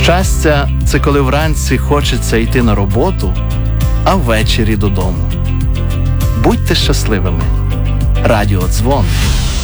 Щастя – це коли вранці хочеться йти на роботу, а ввечері додому. Будьте щасливими. Радіодзвон.